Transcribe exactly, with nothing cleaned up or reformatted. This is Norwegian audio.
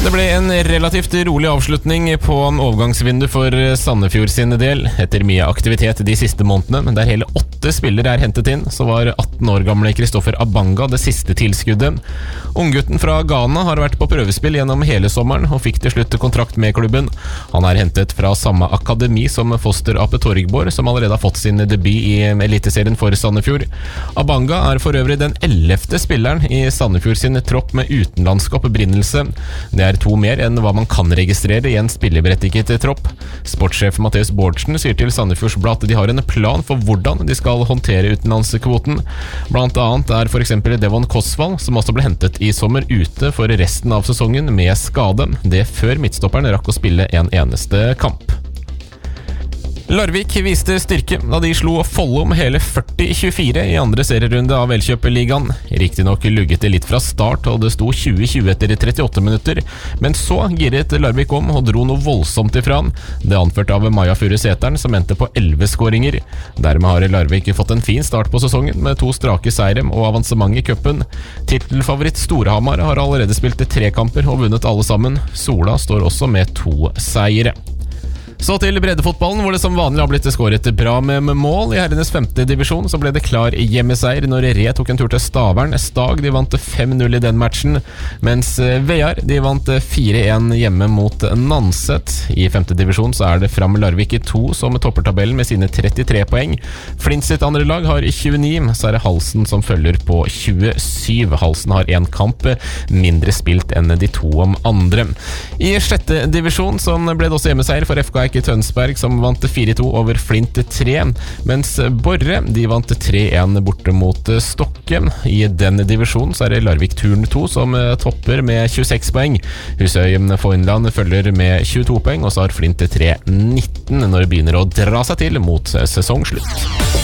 Det ble en relativt rolig avslutning på overgangsvindu for Sandefjord sin del, etter mye aktivitet de siste månedene, der hele åtte spillere er hentet inn. Så var atten år gamle Kristoffer Abanga det siste tilskuddet. Unggutten fra Ghana har vært på prøvespill gjennom hele sommeren, og fikk til slutt kontrakt med klubben. Han er hentet fra samme akademi som Foster Ape Torgborg, som allerede har fått sin debut i eliteserien for Sandefjord. Abanga er for øvrig den ellevte spilleren i Sandefjord sin tropp med utenlandsk opprinnelse. Det er to mer enn hva man kan registrere i en spilleberettiget tropp. Sportssjef Mathias Bårdsen sier til Sandefjords Blad at de har en plan for hvordan de skal håndtere utenlandskvoten. Blant annet er for eksempel Devon Kosvald, som også ble hentet i sommer, ute for resten av sesongen med skade. Det før midtstopperen rakk å spille en eneste kamp. Larvik viste styrke da de slo Follo med hele førti tjuefire i andre serierunde av Elkjøp-ligaen. Riktignok lugget det litt fra start, og det sto tjue tjue etter trettiåtte minutter, men så giret Larvik om og dro noe voldsomt ifra. Det anført av Maja Furuseteren, som endte på elleve skåringer. Dermed har Larvik fått en fin start på sesongen med to strake seire og avansement i cupen. Titelfavoritt Storhamar har allerede spilt tre kamper og vunnet alle sammen. Sola står også med to seire. Så til breddefotballen, hvor det som vanlig har blitt skåret bra med mål. I herrenes femte divisjon så ble det klar hjemmeseier når Re tok en tur til Stavern. Stag de vant fem null i den matchen, mens Vejar de vant fire en hjemme mot Nanset. I femte divisjon så er det Fram Larvik i to som topper tabellen med sine trettitre poeng. Flint sitt andre lag har tjueni, så er det Halsen som følger på tjuesyv. Halsen har en kamp mindre spilt enn de to om andre. I sjette divisjon så ble det også hjemmeseier for F K i Tønsberg, som vant fire to over Flint tre, mens Borre de vant tre en borte mot Stokke. I denne divisjonen så er det Larvik Turn to som topper med tjueseks poeng. Husøy Foynland følger med tjueto poeng, og så har Flint tre nitten når det begynner å dra seg til mot sesongslutt.